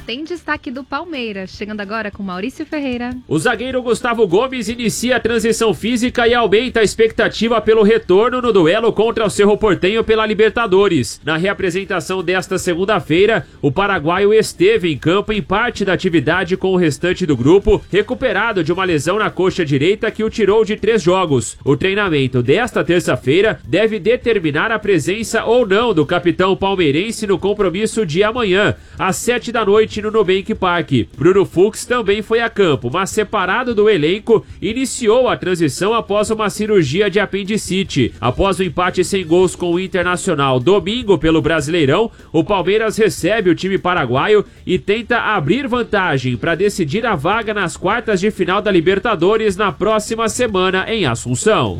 tem destaque do Palmeiras. Chegando agora com Maurício Ferreira. O zagueiro Gustavo Gomes inicia a transição física e aumenta a expectativa pelo retorno no duelo contra o Cerro Porteño pela Libertadores. Na reapresentação desta segunda-feira, o paraguaio esteve em campo em parte da atividade com o restante do grupo, recuperado de uma lesão na coxa direita que o tirou de 3 jogos. O treinamento desta terça-feira deve determinar a presença ou não do capitão palmeirense no compromisso de amanhã, às 7 da noite no Nubank Park. Bruno Fux também foi a campo, mas separado do elenco, iniciou a transição após uma cirurgia de apendicite. Após o empate sem gols com o Internacional domingo pelo Brasileirão, o Palmeiras recebe o time paraguaio e tenta abrir vantagem para decidir a vaga nas quartas de final da Libertadores na próxima semana em Assunção.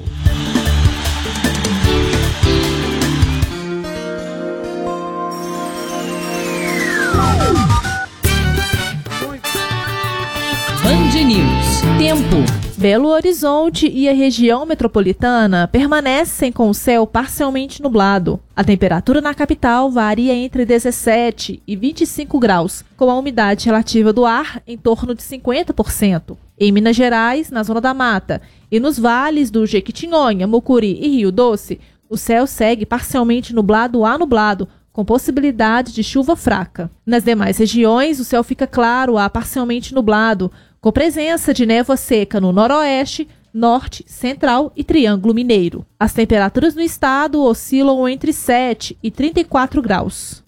Band News. Tempo. Belo Horizonte e a região metropolitana permanecem com o céu parcialmente nublado. A temperatura na capital varia entre 17 e 25 graus, com a umidade relativa do ar em torno de 50%. Em Minas Gerais, na Zona da Mata, e nos vales do Jequitinhonha, Mucuri e Rio Doce, o céu segue parcialmente nublado a nublado, com possibilidade de chuva fraca. Nas demais regiões, o céu fica claro a parcialmente nublado, com presença de névoa seca no noroeste, norte, central e Triângulo Mineiro. As temperaturas no estado oscilam entre 7 e 34 graus.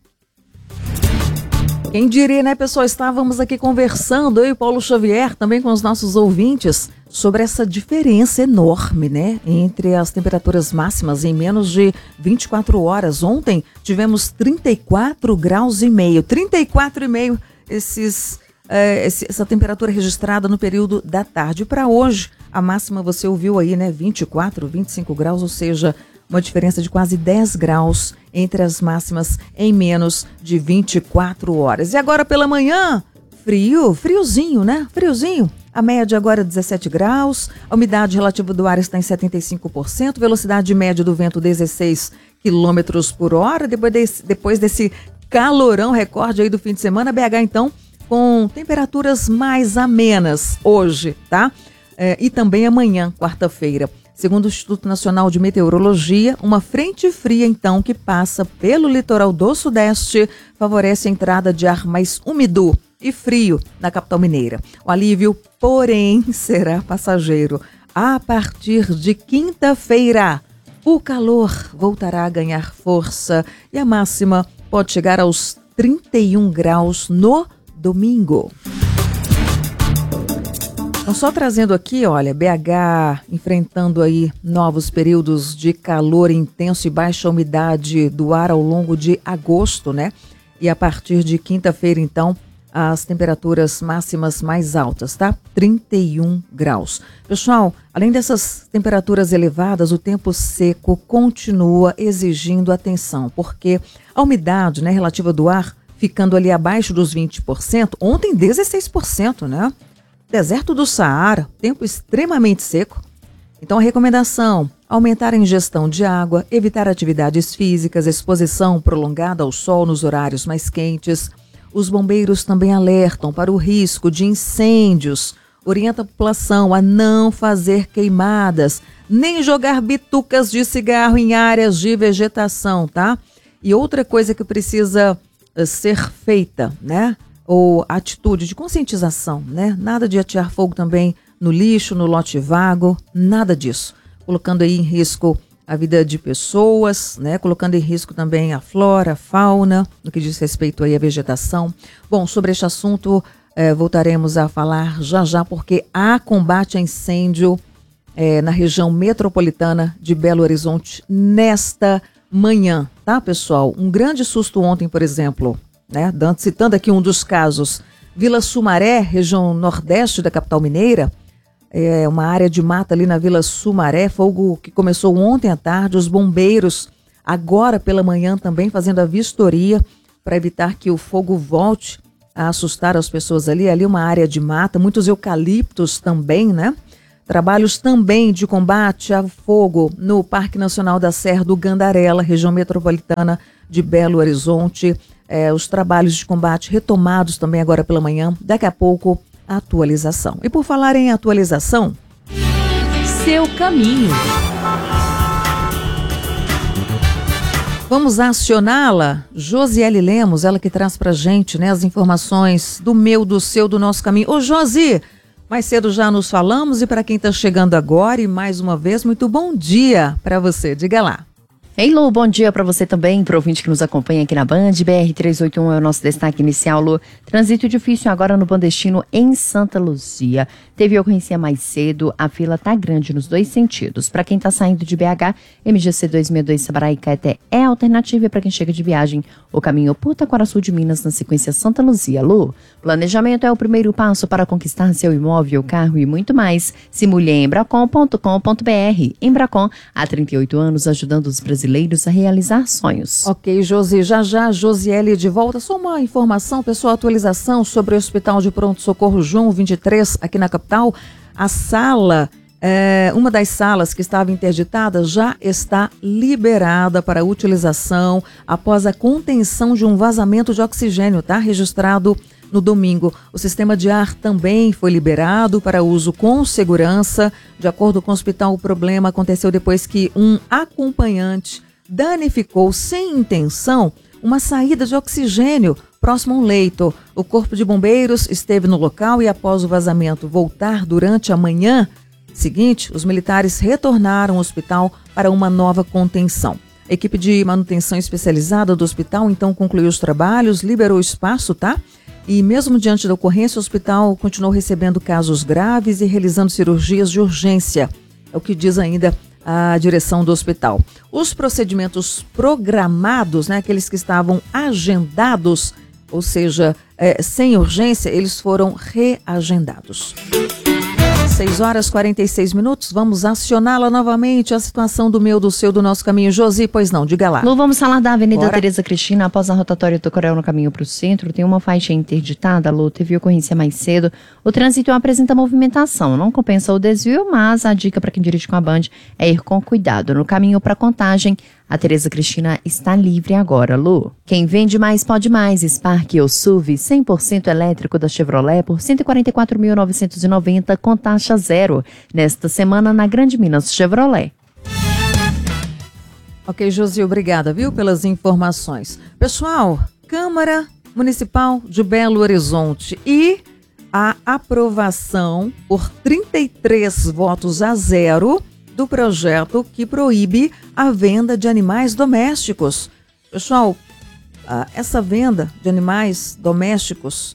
Quem diria, né, pessoal? Estávamos aqui conversando, eu e Paulo Xavier, também com os nossos ouvintes, sobre essa diferença enorme, né, entre as temperaturas máximas em menos de 24 horas. Ontem tivemos 34 graus e meio, 34,5 essa temperatura registrada no período da tarde. Para hoje, a máxima você ouviu aí, né, 24, 25 graus, ou seja, uma diferença de quase 10 graus entre as máximas em menos de 24 horas. E agora pela manhã, friozinho, né? Friozinho. A média agora é 17 graus, a umidade relativa do ar está em 75%, velocidade média do vento 16 km por hora. Depois desse calorão recorde aí do fim de semana, BH então com temperaturas mais amenas hoje, tá? E também amanhã, quarta-feira. Segundo o Instituto Nacional de Meteorologia, uma frente fria, então, que passa pelo litoral do Sudeste, favorece a entrada de ar mais úmido e frio na capital mineira. O alívio, porém, será passageiro. A partir de quinta-feira, o calor voltará a ganhar força e a máxima pode chegar aos 31 graus no domingo. Então, só trazendo aqui, olha, BH enfrentando aí novos períodos de calor intenso e baixa umidade do ar ao longo de agosto, né? E a partir de quinta-feira, então, as temperaturas máximas mais altas, tá? 31 graus. Pessoal, além dessas temperaturas elevadas, o tempo seco continua exigindo atenção, porque a umidade, né, relativa do ar ficando ali abaixo dos 20%, ontem 16%, né? Deserto do Saara, tempo extremamente seco. Então a recomendação, aumentar a ingestão de água, evitar atividades físicas, exposição prolongada ao sol nos horários mais quentes. Os bombeiros também alertam para o risco de incêndios. Orienta a população a não fazer queimadas, nem jogar bitucas de cigarro em áreas de vegetação, tá? E outra coisa que precisa ser feita, né? Ou atitude de conscientização, né? Nada de atear fogo também no lixo, no lote vago, nada disso. Colocando aí em risco a vida de pessoas, né? Colocando em risco também a flora, a fauna, no que diz respeito aí à vegetação. Bom, sobre este assunto voltaremos a falar já, porque há combate a incêndio na região metropolitana de Belo Horizonte nesta manhã, tá, pessoal? Um grande susto ontem, por exemplo, né? Citando aqui um dos casos, Vila Sumaré, região nordeste da capital mineira, uma área de mata ali na Vila Sumaré, fogo que começou ontem à tarde, os bombeiros agora pela manhã também fazendo a vistoria para evitar que o fogo volte a assustar as pessoas ali uma área de mata, muitos eucaliptos também, né? Trabalhos também de combate a fogo no Parque Nacional da Serra do Gandarela, região metropolitana de Belo Horizonte. os trabalhos de combate retomados também agora pela manhã. Daqui a pouco, a atualização. E por falar em atualização... Seu caminho. Vamos acioná-la, Josiele Lemos, ela que traz pra gente, né, as informações do meu, do seu, do nosso caminho. Ô Josi, mais cedo já nos falamos e para quem está chegando agora e mais uma vez, muito bom dia para você, diga lá. Ei, Lu, bom dia para você também, para o ouvinte que nos acompanha aqui na Band. BR-381 é o nosso destaque inicial, Lu. Trânsito difícil agora no Bandestino em Santa Luzia. Teve ocorrência mais cedo, a fila tá grande nos dois sentidos. Para quem tá saindo de BH, MGC 262 Sabará e Caeté é alternativa para quem chega de viagem. O caminho por Taquaraçu de Minas na sequência Santa Luzia, Lu. Planejamento é o primeiro passo para conquistar seu imóvel, carro e muito mais. Simule em embracon.com.br. Embracon, há 38 anos ajudando os brasileiros a realizar sonhos. Ok, Josi, já Josiele de volta. Só uma informação, pessoal, atualização sobre o Hospital de Pronto-Socorro João 23, aqui na capital. A sala, uma das salas que estava interditada já está liberada para utilização após a contenção de um vazamento de oxigênio, tá? Registrado no domingo. O sistema de ar também foi liberado para uso com segurança. De acordo com o hospital, o problema aconteceu depois que um acompanhante danificou sem intenção uma saída de oxigênio próximo a um leito. O Corpo de Bombeiros esteve no local e após o vazamento voltar durante a manhã seguinte, os militares retornaram ao hospital para uma nova contenção. A equipe de manutenção especializada do hospital então concluiu os trabalhos, liberou o espaço, tá? E mesmo diante da ocorrência, o hospital continuou recebendo casos graves e realizando cirurgias de urgência. É o que diz ainda a direção do hospital. Os procedimentos programados, né, aqueles que estavam agendados, ou seja, sem urgência, eles foram reagendados. 6h46, vamos acioná-la novamente, a situação do meu, do seu, do nosso caminho. Josi, pois não, diga lá. Lu, vamos falar da Avenida Bora. Tereza Cristina, após a rotatória do Coronel no caminho para o centro, tem uma faixa interditada, Lu, teve ocorrência mais cedo. O trânsito apresenta movimentação, não compensa o desvio, mas a dica para quem dirige com a Band é ir com cuidado. No caminho para Contagem, a Tereza Cristina está livre agora, Lu. Quem vende mais pode mais. Spark ou SUV 100% elétrico da Chevrolet por R$ 144.990 com taxa zero. Nesta semana na Grande Minas Chevrolet. Ok, Josi, obrigada, viu, pelas informações. Pessoal, Câmara Municipal de Belo Horizonte e a aprovação por 33 votos a 0 do projeto que proíbe a venda de animais domésticos. Pessoal, essa venda de animais domésticos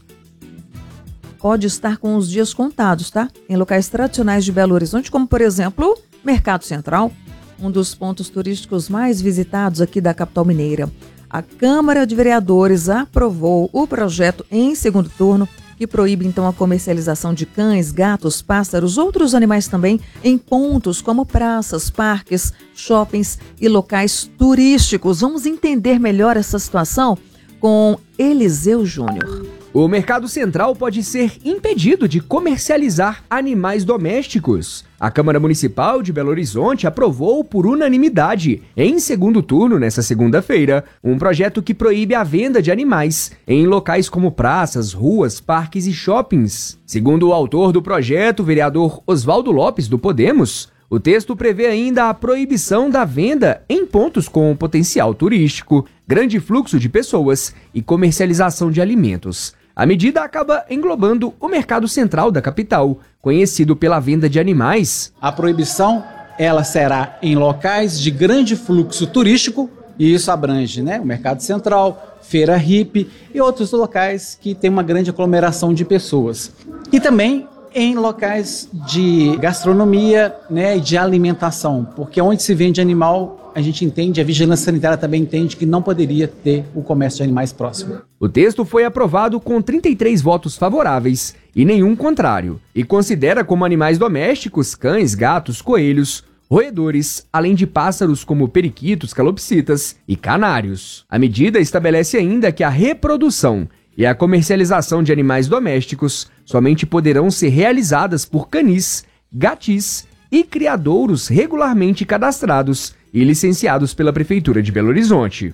pode estar com os dias contados, tá? Em locais tradicionais de Belo Horizonte, como por exemplo, Mercado Central, um dos pontos turísticos mais visitados aqui da capital mineira. A Câmara de Vereadores aprovou o projeto em segundo turno, que proíbe então a comercialização de cães, gatos, pássaros, outros animais também em pontos como praças, parques, shoppings e locais turísticos. Vamos entender melhor essa situação com Eliseu Júnior. O Mercado Central pode ser impedido de comercializar animais domésticos. A Câmara Municipal de Belo Horizonte aprovou por unanimidade, em segundo turno nesta segunda-feira, um projeto que proíbe a venda de animais em locais como praças, ruas, parques e shoppings. Segundo o autor do projeto, o vereador Oswaldo Lopes, do Podemos, o texto prevê ainda a proibição da venda em pontos com potencial turístico, grande fluxo de pessoas e comercialização de alimentos. A medida acaba englobando o mercado central da capital, conhecido pela venda de animais. A proibição, ela será em locais de grande fluxo turístico, e isso abrange, né, o mercado central, feira hippie e outros locais que tem uma grande aglomeração de pessoas. E também em locais de gastronomia, né, e de alimentação, porque onde se vende animal, a gente entende, a vigilância sanitária também entende que não poderia ter o comércio de animais próximo. O texto foi aprovado com 33 votos favoráveis e nenhum contrário, e considera como animais domésticos cães, gatos, coelhos, roedores, além de pássaros como periquitos, calopsitas e canários. A medida estabelece ainda que a reprodução e a comercialização de animais domésticos somente poderão ser realizadas por canis, gatis e criadouros regularmente cadastrados e licenciados pela Prefeitura de Belo Horizonte. Quem que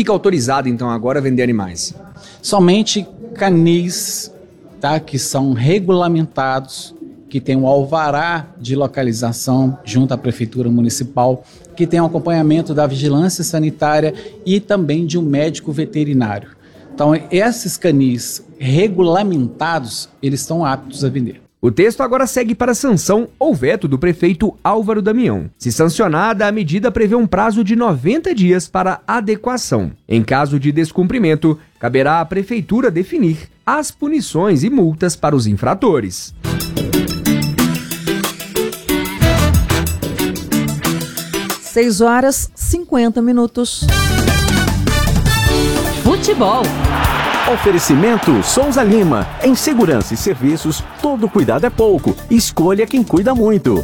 fica autorizado, então, agora a vender animais? Somente canis, tá, que são regulamentados, que tem um alvará de localização junto à Prefeitura Municipal, que tem um acompanhamento da vigilância sanitária e também de um médico veterinário. Então, esses canis regulamentados, eles estão aptos a vender. O texto agora segue para a sanção ou veto do prefeito Álvaro Damião. Se sancionada, a medida prevê um prazo de 90 dias para adequação. Em caso de descumprimento, caberá à prefeitura definir as punições e multas para os infratores. 6h50. Futebol. Oferecimento Souza Lima. Em segurança e serviços, todo cuidado é pouco. Escolha quem cuida muito.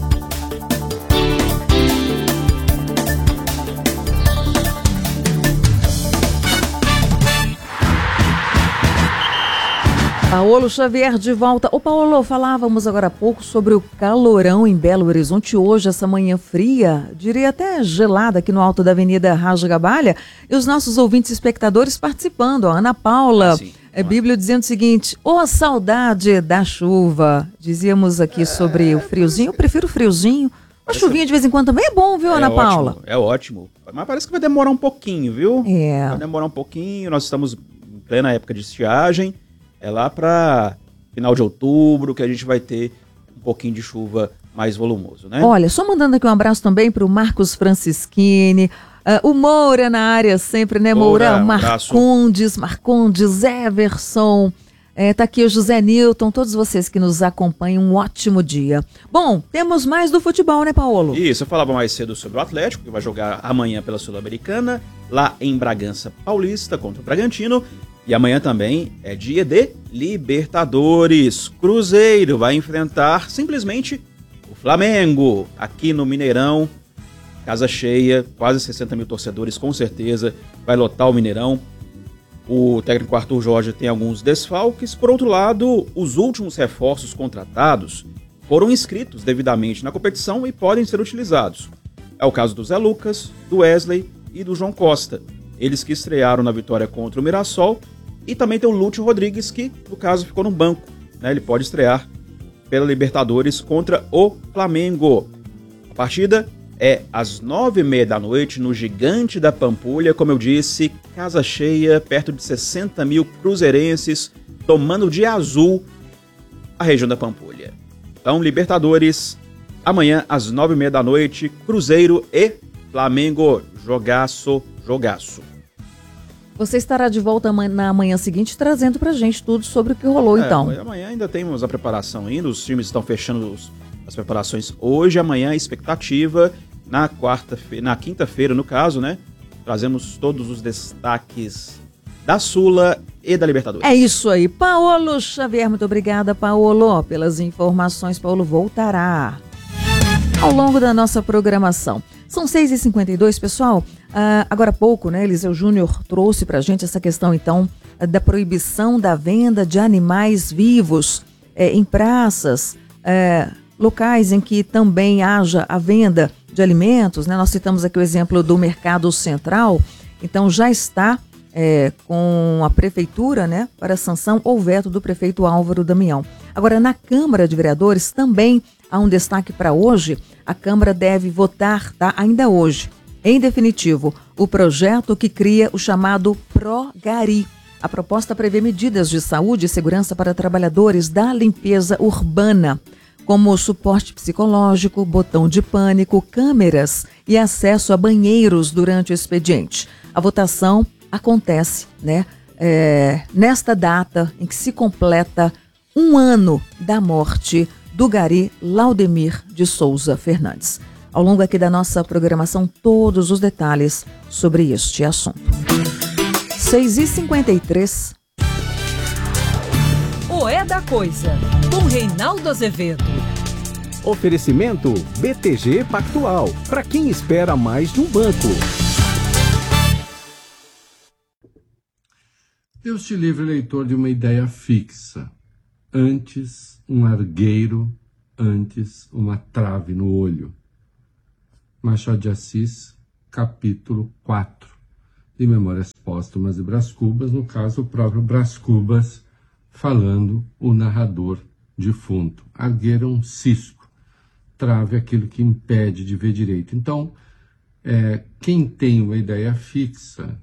Paulo Xavier de volta. Ô Paulo, falávamos agora há pouco sobre o calorão em Belo Horizonte hoje, essa manhã fria, diria até gelada aqui no alto da Avenida Raja Gabalha, e os nossos ouvintes e espectadores participando. A Ana Paula, Bíblia dizendo o seguinte: ô saudade da chuva. Dizíamos aqui sobre o friozinho, eu prefiro o friozinho. Uma chuvinha de vez em quando também é bom, viu, Ana Paula? É ótimo, mas parece que vai demorar um pouquinho, viu? Vai demorar um pouquinho, nós estamos em plena época de estiagem. É lá para final de outubro que a gente vai ter um pouquinho de chuva mais volumoso, né? Olha, só mandando aqui um abraço também para o Marcos Francischini, o Moura na área sempre, né, Moura? Marcondes, Everson, tá aqui o José Nilton, todos vocês que nos acompanham, um ótimo dia. Bom, temos mais do futebol, né, Paulo? Isso, eu falava mais cedo sobre o Atlético, que vai jogar amanhã pela Sul-Americana, lá em Bragança Paulista, contra o Bragantino. E amanhã também é dia de Libertadores. Cruzeiro vai enfrentar simplesmente o Flamengo aqui no Mineirão. Casa cheia, quase 60 mil torcedores, com certeza vai lotar o Mineirão. O técnico Arthur Jorge tem alguns desfalques. Por outro lado, os últimos reforços contratados foram inscritos devidamente na competição e podem ser utilizados. É o caso do Zé Lucas, do Wesley e do João Costa. Eles que estrearam na vitória contra o Mirassol. E também tem o Lúcio Rodrigues, que, no caso, ficou no banco, né? Ele pode estrear pela Libertadores contra o Flamengo. A partida é às 9h30 da noite, no Gigante da Pampulha. Como eu disse, casa cheia, perto de 60 mil cruzeirenses, tomando de azul a região da Pampulha. Então, Libertadores, amanhã às 9h30 da noite, Cruzeiro e Flamengo. Jogaço, jogaço. Você estará de volta na manhã seguinte trazendo pra gente tudo sobre o que rolou, então. Amanhã ainda temos a preparação ainda, os times estão fechando as preparações hoje, amanhã a expectativa, na quinta-feira, no caso, né? Trazemos todos os destaques da Sula e da Libertadores. É isso aí. Paulo Xavier, muito obrigada, Paulo, pelas informações. Paulo voltará ao longo da nossa programação. São 6h52, pessoal. Agora há pouco, né, Eliseu Júnior trouxe pra gente essa questão, então, da proibição da venda de animais vivos em praças, locais em que também haja a venda de alimentos, né? Nós citamos aqui o exemplo do Mercado Central. Então, já está com a prefeitura, né, para sanção ou veto do prefeito Álvaro Damião. Agora, na Câmara de Vereadores também há um destaque para hoje. A Câmara deve votar, tá, ainda hoje, em definitivo, o projeto que cria o chamado Pró-Gari. A proposta prevê medidas de saúde e segurança para trabalhadores da limpeza urbana, como suporte psicológico, botão de pânico, câmeras e acesso a banheiros durante o expediente. A votação acontece, né, nesta data em que se completa um ano da morte do Gari Laudemir de Souza Fernandes. Ao longo aqui da nossa programação, todos os detalhes sobre este assunto. 6h53. O É da Coisa, com Reinaldo Azevedo. Oferecimento BTG Pactual, para quem espera mais de um banco. Deus te livre, leitor, de uma ideia fixa. Antes um argueiro, antes uma trave no olho. Machado de Assis, capítulo 4, de Memórias póstumas de Brás Cubas, no caso o próprio Brás Cubas falando o narrador defunto. Argueira é um cisco, trave aquilo que impede de ver direito. Então, quem tem uma ideia fixa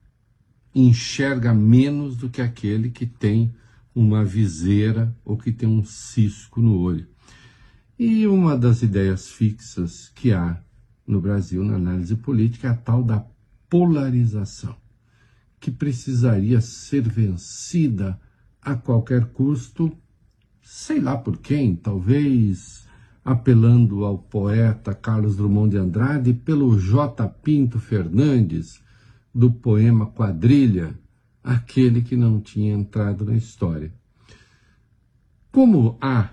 enxerga menos do que aquele que tem uma viseira ou que tem um cisco no olho. E uma das ideias fixas que há no Brasil na análise política é a tal da polarização, que precisaria ser vencida a qualquer custo, sei lá por quem, talvez apelando ao poeta Carlos Drummond de Andrade, pelo J. Pinto Fernandes, do poema Quadrilha, aquele que não tinha entrado na história. Como há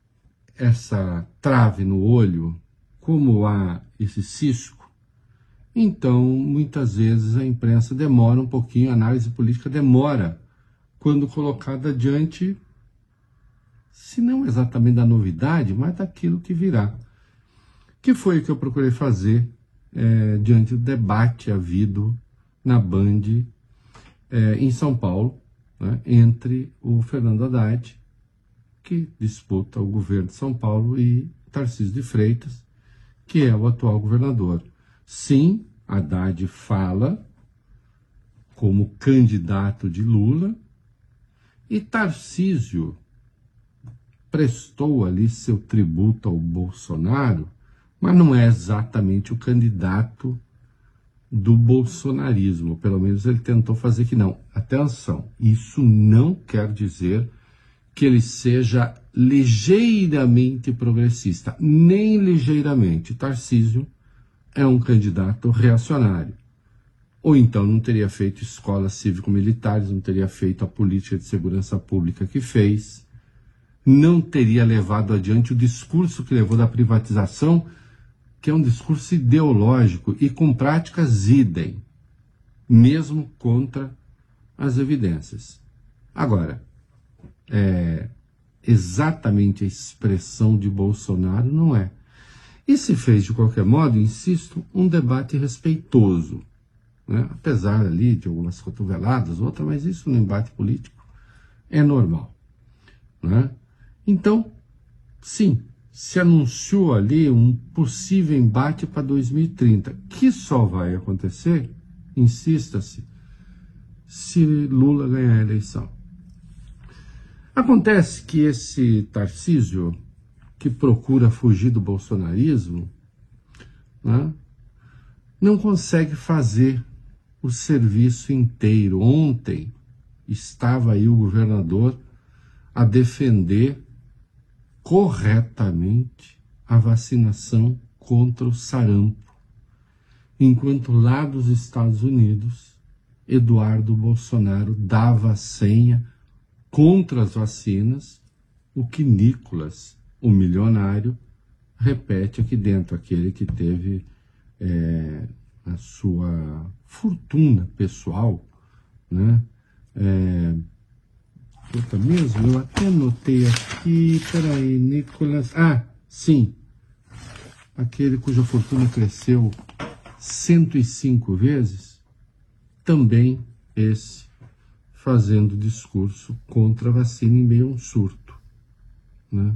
essa trave no olho, como há esse cisco, então muitas vezes a imprensa demora um pouquinho, a análise política demora quando colocada diante, se não exatamente da novidade, mas daquilo que virá. Que foi o que eu procurei fazer diante do debate havido na Band em São Paulo, né, entre o Fernando Haddad, que disputa o governo de São Paulo, e Tarcísio de Freitas, que é o atual governador. Sim, Haddad fala como candidato de Lula, e Tarcísio prestou ali seu tributo ao Bolsonaro, mas não é exatamente o candidato do bolsonarismo. Pelo menos ele tentou fazer que não. Atenção, isso não quer dizer que ele seja ligeiramente progressista, nem ligeiramente. Tarcísio é um candidato reacionário. Ou então não teria feito escolas cívico-militares, não teria feito a política de segurança pública que fez, não teria levado adiante o discurso que levou da privatização, que é um discurso ideológico e com práticas idem, mesmo contra as evidências. Agora, exatamente a expressão de Bolsonaro não é. E se fez, de qualquer modo, insisto, um debate respeitoso, né? Apesar ali de algumas cotoveladas, outras, mas isso no embate político é normal, né? Então, sim, se anunciou ali um possível embate para 2030, que só vai acontecer, insista-se, se Lula ganhar a eleição. Acontece que esse Tarcísio, que procura fugir do bolsonarismo, né, não consegue fazer o serviço inteiro. Ontem estava aí o governador a defender corretamente a vacinação contra o sarampo, enquanto lá dos Estados Unidos, Eduardo Bolsonaro dava a senha contra as vacinas, o que Nicolas, o milionário, repete aqui dentro, aquele que teve a sua fortuna pessoal, né? Eu até anotei aqui, peraí, Nicolas, sim, aquele cuja fortuna cresceu 105 vezes, também esse fazendo discurso contra a vacina em meio a um surto, né?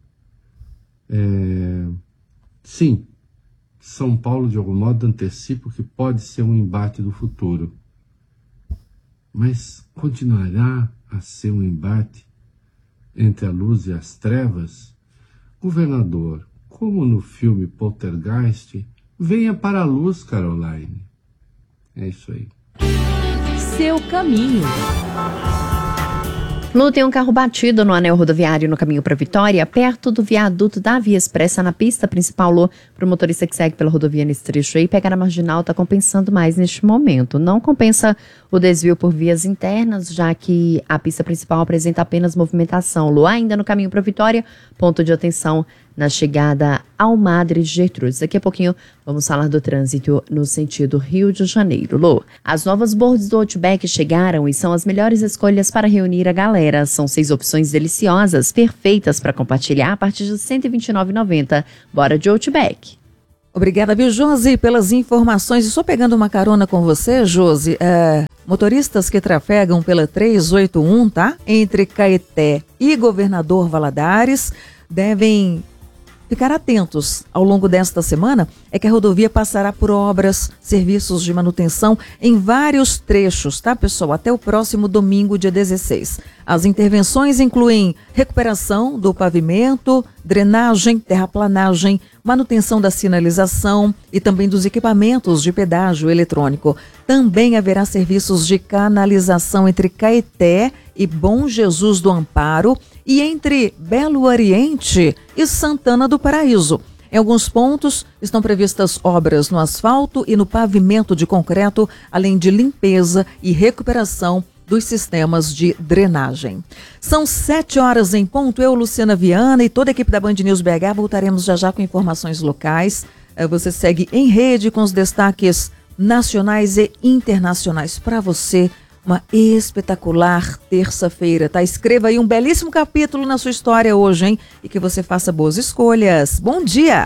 Sim, São Paulo de algum modo antecipa que pode ser um embate do futuro, mas continuará a ser um embate entre a luz e as trevas? Governador, como no filme Poltergeist, venha para a luz, Caroline. É isso aí. Seu caminho. Lu, tem um carro batido no anel rodoviário no caminho para Vitória, perto do viaduto da Via Expressa, na pista principal, Lu. Para o motorista que segue pela rodovia nesse trecho aí, pegar a marginal está compensando mais neste momento. Não compensa o desvio por vias internas, já que a pista principal apresenta apenas movimentação. Lu, ainda no caminho para Vitória, ponto de atenção na chegada ao Madre Gertrudes. Daqui a pouquinho vamos falar do trânsito no sentido Rio de Janeiro. Lu, as novas boards do Outback chegaram e são as melhores escolhas para reunir a galera. São 6 opções deliciosas, perfeitas para compartilhar a partir de R$ 129,90. Bora de Outback. Obrigada, viu, Josi, pelas informações. E só pegando uma carona com você, Josi, Motoristas que trafegam pela 381, tá? Entre Caeté e Governador Valadares devem ficar atentos ao longo desta semana, é que a rodovia passará por obras, serviços de manutenção em vários trechos, tá, pessoal? Até o próximo domingo, dia 16. As intervenções incluem recuperação do pavimento, drenagem, terraplanagem, manutenção da sinalização e também dos equipamentos de pedágio eletrônico. Também haverá serviços de canalização entre Caeté e Bom Jesus do Amparo e entre Belo Oriente e Santana do Paraíso. Em alguns pontos estão previstas obras no asfalto e no pavimento de concreto, além de limpeza e recuperação dos sistemas de drenagem. São 7 horas em ponto. Eu, Luciana Viana e toda a equipe da Band News BH voltaremos já com informações locais. Você segue em rede com os destaques nacionais e internacionais para você. Uma espetacular terça-feira, tá? Escreva aí um belíssimo capítulo na sua história hoje, hein? E que você faça boas escolhas. Bom dia!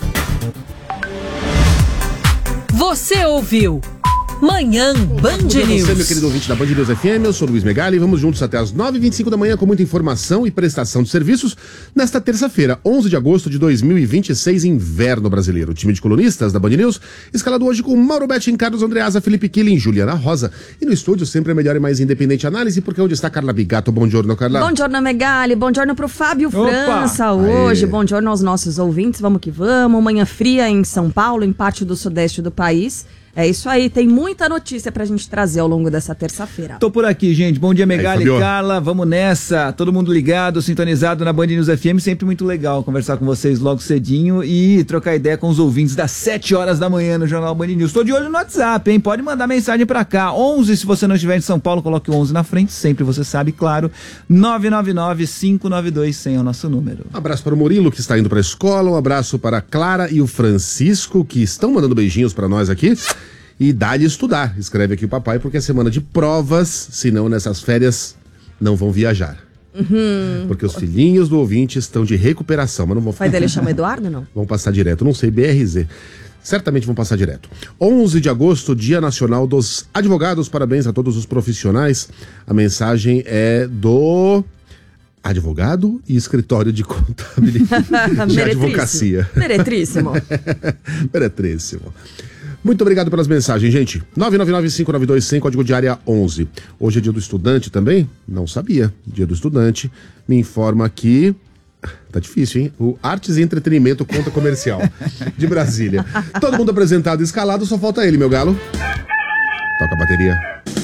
Você ouviu Manhã Band News. Você, meu querido ouvinte da Band News FM, eu sou Luiz Megali, vamos juntos até as 9h25 da manhã com muita informação e prestação de serviços nesta terça-feira, 11 de agosto de 2026, inverno brasileiro. O time de colunistas da Band News, escalado hoje com Mauro Betting, Carlos Andreasa, Felipe Killing, Juliana Rosa. E no estúdio, sempre a melhor e mais independente análise, porque onde está Carla Bigato? Bom giorno, Carla. Bom giorno, Megali. Bom giorno pro Fábio França hoje. Bom giorno aos nossos ouvintes. Vamos que vamos. Manhã fria em São Paulo, em parte do sudeste do país. É isso aí, tem muita notícia pra gente trazer ao longo dessa terça-feira. Tô por aqui, gente. Bom dia, Megali e Carla. Vamos nessa. Todo mundo ligado, sintonizado na Band News FM. Sempre muito legal conversar com vocês logo cedinho e trocar ideia com os ouvintes das 7 horas da manhã no Jornal Band News. Tô de olho no WhatsApp, hein? Pode mandar mensagem pra cá. 11, se você não estiver em São Paulo, coloque o 11 na frente. Sempre você sabe, claro. 999-592-100 é o nosso número. Um abraço para o Murilo, que está indo pra escola. Um abraço para a Clara e o Francisco, que estão mandando beijinhos pra nós aqui. E dá-lhe estudar, escreve aqui o papai, porque é semana de provas, senão nessas férias não vão viajar. Porque os filhinhos do ouvinte estão de recuperação, mas não vão... O pai dele chama Eduardo, não? Vão passar direto, não sei, BRZ. Certamente vão passar direto. 11 de agosto, Dia Nacional dos Advogados. Parabéns a todos os profissionais. A mensagem é do... advogado e escritório de contabilidade de advocacia. Meretríssimo. Meretríssimo. Muito obrigado pelas mensagens, gente. 999-592-100, código de área 11. Hoje é dia do estudante também? Não sabia. Dia do estudante. Me informa que... Tá difícil, hein? O Artes e Entretenimento Conta Comercial de Brasília. Todo mundo apresentado e escalado, só falta ele, meu galo. Toca a bateria.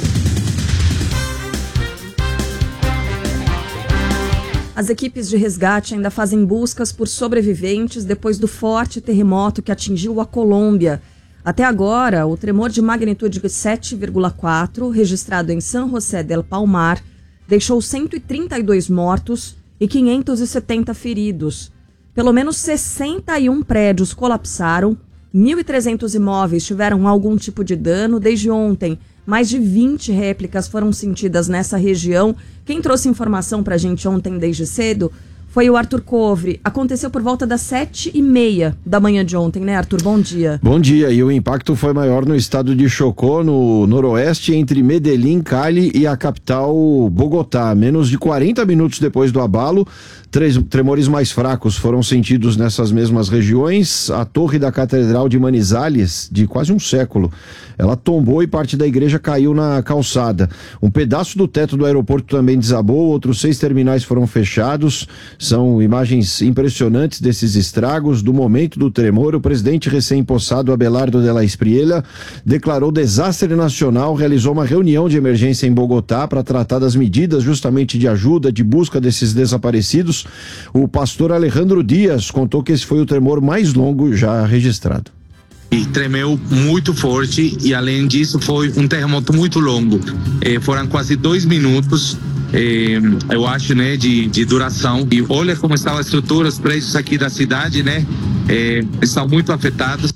As equipes de resgate ainda fazem buscas por sobreviventes depois do forte terremoto que atingiu a Colômbia. Até agora, o tremor de magnitude 7,4, registrado em San José del Palmar, deixou 132 mortos e 570 feridos. Pelo menos 61 prédios colapsaram, 1.300 imóveis tiveram algum tipo de dano. Desde ontem, mais de 20 réplicas foram sentidas nessa região. Quem trouxe informação pra gente ontem desde cedo foi o Arthur Covre. Aconteceu por volta das 7h30 da manhã de ontem, né, Arthur? Bom dia. Bom dia. E o impacto foi maior no estado de Chocó, no noroeste, entre Medellín, Cali e a capital Bogotá. Menos de 40 minutos depois do abalo, tremores mais fracos foram sentidos nessas mesmas regiões. A torre da Catedral de Manizales, de quase um século, ela tombou e parte da igreja caiu na calçada. Um pedaço do teto do aeroporto também desabou, outros 6 terminais foram fechados. São imagens impressionantes desses estragos. Do momento do tremor, o presidente recém-possado Abelardo de la Espriella declarou desastre nacional, realizou uma reunião de emergência em Bogotá para tratar das medidas justamente de ajuda, de busca desses desaparecidos. O pastor Alejandro Dias contou que esse foi o tremor mais longo já registrado. E tremeu muito forte e, além disso, foi um terremoto muito longo. Foram quase 2 minutos, eu acho, né, de duração. E olha como estão as estruturas, os prédios aqui da cidade, né, estão muito afetados.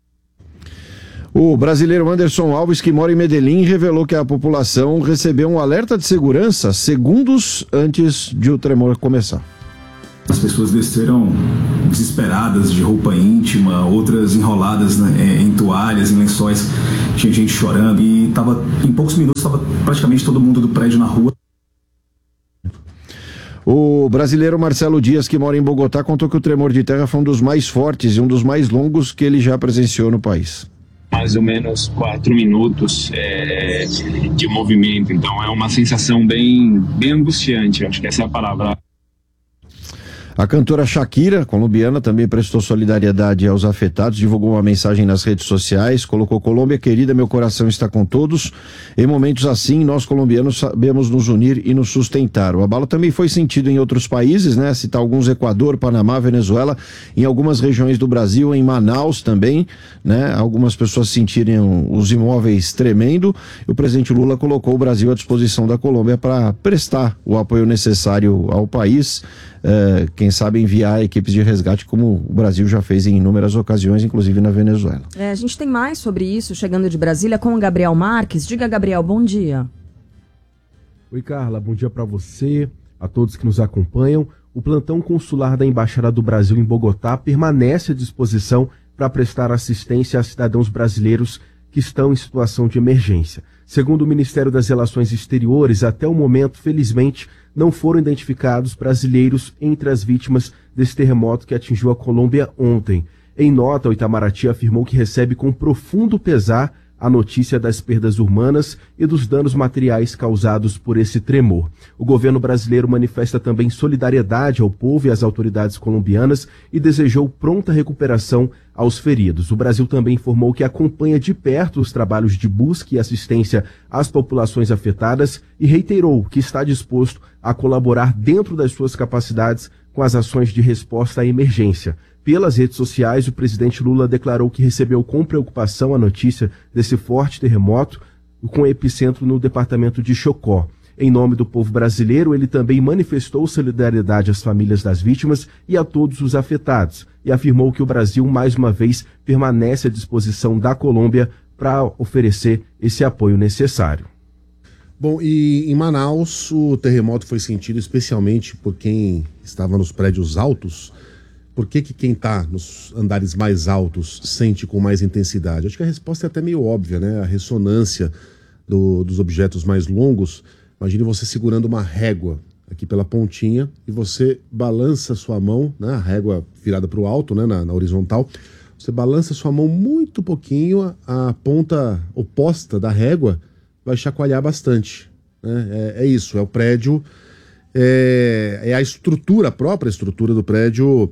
O brasileiro Anderson Alves, que mora em Medellín, revelou que a população recebeu um alerta de segurança segundos antes de o tremor começar. As pessoas desceram desesperadas, de roupa íntima, outras enroladas, né, em toalhas, em lençóis. Tinha gente chorando e em poucos minutos estava praticamente todo mundo do prédio na rua. O brasileiro Marcelo Dias, que mora em Bogotá, contou que o tremor de terra foi um dos mais fortes e um dos mais longos que ele já presenciou no país. Mais ou menos 4 minutos de movimento, então é uma sensação bem angustiante, acho que essa é a palavra. A cantora Shakira, colombiana, também prestou solidariedade aos afetados, divulgou uma mensagem nas redes sociais, colocou: Colômbia querida, meu coração está com todos. Em momentos assim, nós colombianos sabemos nos unir e nos sustentar. O abalo também foi sentido em outros países, né? Citar alguns: Equador, Panamá, Venezuela, em algumas regiões do Brasil, em Manaus também, né? Algumas pessoas sentiram os imóveis tremendo. O presidente Lula colocou o Brasil à disposição da Colômbia para prestar o apoio necessário ao país. Quem sabe enviar equipes de resgate, como o Brasil já fez em inúmeras ocasiões, inclusive na Venezuela. A gente tem mais sobre isso chegando de Brasília com o Gabriel Marques. Diga, Gabriel, bom dia. Oi, Carla, bom dia para você, a todos que nos acompanham. O plantão consular da Embaixada do Brasil em Bogotá permanece à disposição para prestar assistência a cidadãos brasileiros que estão em situação de emergência. Segundo o Ministério das Relações Exteriores, até o momento, felizmente, não foram identificados brasileiros entre as vítimas desse terremoto que atingiu a Colômbia ontem. Em nota, o Itamaraty afirmou que recebe com profundo pesar a notícia das perdas humanas e dos danos materiais causados por esse tremor. O governo brasileiro manifesta também solidariedade ao povo e às autoridades colombianas e desejou pronta recuperação aos feridos. O Brasil também informou que acompanha de perto os trabalhos de busca e assistência às populações afetadas e reiterou que está disposto a colaborar dentro das suas capacidades com as ações de resposta à emergência. Pelas redes sociais, o presidente Lula declarou que recebeu com preocupação a notícia desse forte terremoto, com epicentro no departamento de Chocó. Em nome do povo brasileiro, ele também manifestou solidariedade às famílias das vítimas e a todos os afetados, e afirmou que o Brasil, mais uma vez, permanece à disposição da Colômbia para oferecer esse apoio necessário. Bom, e em Manaus, o terremoto foi sentido especialmente por quem estava nos prédios altos. Por que quem está nos andares mais altos sente com mais intensidade? Acho que a resposta é até meio óbvia, né? A ressonância dos objetos mais longos. Imagine você segurando uma régua aqui pela pontinha e você balança sua mão, né? A régua virada para o alto, né? Na horizontal. Você balança sua mão muito pouquinho, a ponta oposta da régua vai chacoalhar bastante, né? É isso, é o prédio, é a estrutura, a própria estrutura do prédio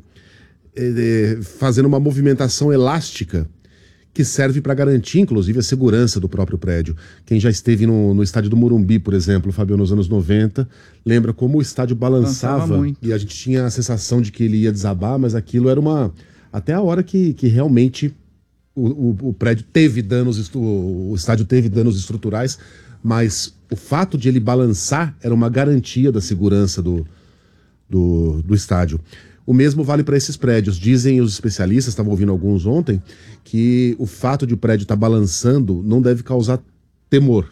fazendo uma movimentação elástica que serve para garantir, inclusive, a segurança do próprio prédio. Quem já esteve no estádio do Morumbi, por exemplo, Fabio, nos anos 90, lembra como o estádio balançava e a gente tinha a sensação de que ele ia desabar, mas aquilo era até a hora que realmente o prédio teve danos, o estádio teve danos estruturais, mas o fato de ele balançar era uma garantia da segurança do estádio. O mesmo vale para esses prédios. Dizem os especialistas, estava ouvindo alguns ontem, que o fato de o prédio estar balançando não deve causar temor.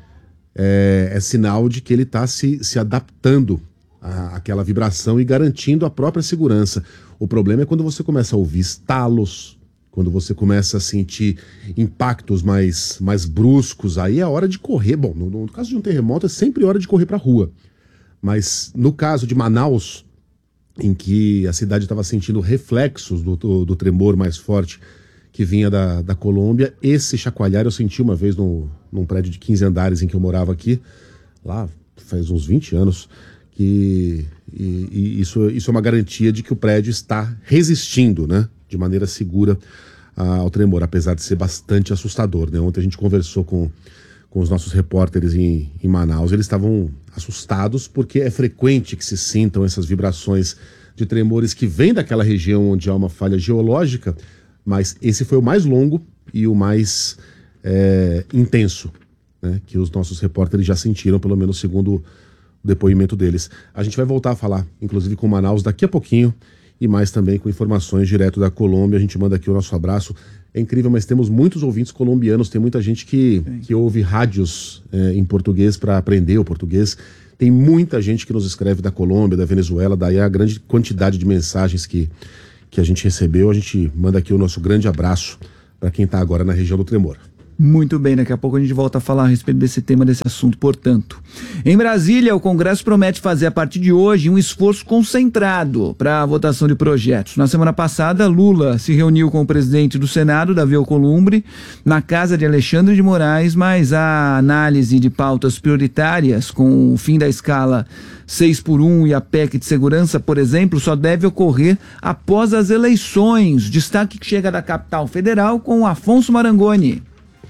É sinal de que ele está se adaptando àquela vibração e garantindo a própria segurança. O problema é quando você começa a ouvir estalos, quando você começa a sentir impactos mais bruscos, aí é hora de correr. Bom, no caso de um terremoto é sempre hora de correr para a rua. Mas no caso de Manaus, em que a cidade estava sentindo reflexos do tremor mais forte que vinha da Colômbia, esse chacoalhar eu senti uma vez num prédio de 15 andares em que eu morava aqui, lá faz uns 20 anos, e isso é uma garantia de que o prédio está resistindo, né, de maneira segura ao tremor, apesar de ser bastante assustador, né? Ontem a gente conversou com os nossos repórteres em Manaus, eles estavam assustados porque é frequente que se sintam essas vibrações de tremores que vêm daquela região onde há uma falha geológica, mas esse foi o mais longo e o mais intenso, né, que os nossos repórteres já sentiram, pelo menos segundo o depoimento deles. A gente vai voltar a falar, inclusive com Manaus daqui a pouquinho, e mais também com informações direto da Colômbia. A gente manda aqui o nosso abraço. É incrível, mas temos muitos ouvintes colombianos, tem muita gente que ouve rádios em português para aprender o português. Tem muita gente que nos escreve da Colômbia, da Venezuela, daí a grande quantidade de mensagens que a gente recebeu. A gente manda aqui o nosso grande abraço para quem está agora na região do tremor. Muito bem, daqui a pouco a gente volta a falar a respeito desse tema, desse assunto, portanto. Em Brasília, o Congresso promete fazer a partir de hoje um esforço concentrado para a votação de projetos. Na semana passada, Lula se reuniu com o presidente do Senado, Davi Alcolumbre, na casa de Alexandre de Moraes, mas a análise de pautas prioritárias, com o fim da escala 6x1 e a PEC de segurança, por exemplo, só deve ocorrer após as eleições. Destaque que chega da capital federal com Afonso Marangoni.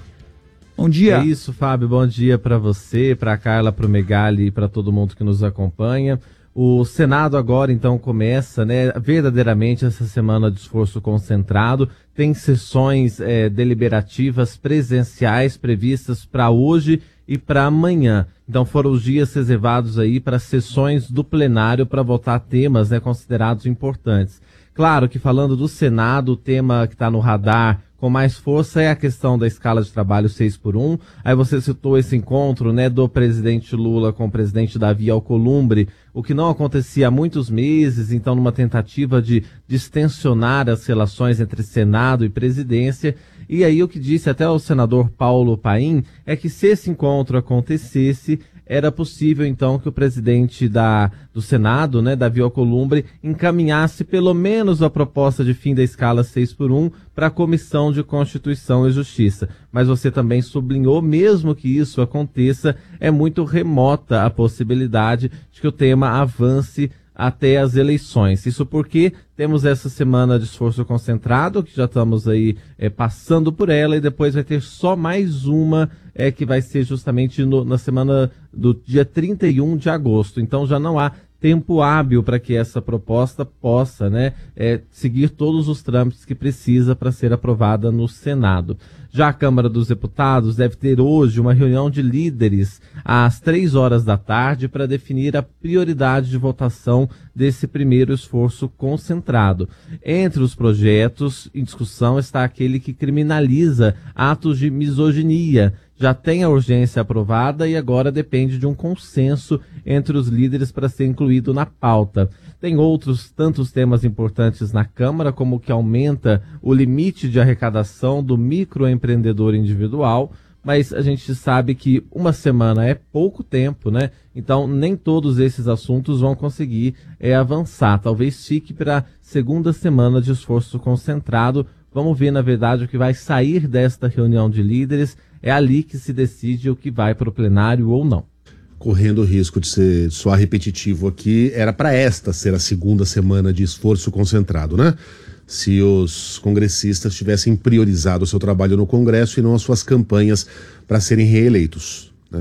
Bom dia. É isso, Fábio. Bom dia para você, para a Carla, para o Megali e para todo mundo que nos acompanha. O Senado agora, então, começa, né, verdadeiramente essa semana de esforço concentrado. Tem sessões deliberativas presenciais previstas para hoje e para amanhã. Então foram os dias reservados aí para sessões do plenário para votar temas, né, considerados importantes. Claro que falando do Senado, o tema que está no radar com mais força é a questão da escala de trabalho 6x1. Aí você citou esse encontro, né, do presidente Lula com o presidente Davi Alcolumbre, o que não acontecia há muitos meses, então numa tentativa de distensionar as relações entre Senado e presidência. E aí o que disse até o senador Paulo Paim é que se esse encontro acontecesse, era possível, então, que o presidente do Senado, né, Davi Alcolumbre, encaminhasse pelo menos a proposta de fim da escala 6x1 para a Comissão de Constituição e Justiça. Mas você também sublinhou, mesmo que isso aconteça, é muito remota a possibilidade de que o tema avance até as eleições. Isso porque temos essa semana de esforço concentrado, que já estamos aí passando por ela, e depois vai ter só mais uma que vai ser justamente na semana do dia 31 de agosto. Então já não há tempo hábil para que essa proposta possa, né, seguir todos os trâmites que precisa para ser aprovada no Senado. Já a Câmara dos Deputados deve ter hoje uma reunião de líderes às 3 horas da tarde para definir a prioridade de votação desse primeiro esforço concentrado. Entre os projetos em discussão está aquele que criminaliza atos de misoginia. Já tem a urgência aprovada e agora depende de um consenso entre os líderes para ser incluído na pauta. Tem outros tantos temas importantes na Câmara, como o que aumenta o limite de arrecadação do microempreendedor individual, mas a gente sabe que uma semana é pouco tempo, né? Então nem todos esses assuntos vão conseguir avançar. Talvez fique para a segunda semana de esforço concentrado. Vamos ver, na verdade, o que vai sair desta reunião de líderes. É ali que se decide o que vai para o plenário ou não. Correndo o risco de soar repetitivo aqui, era para esta ser a segunda semana de esforço concentrado, né? Se os congressistas tivessem priorizado o seu trabalho no Congresso e não as suas campanhas para serem reeleitos, né?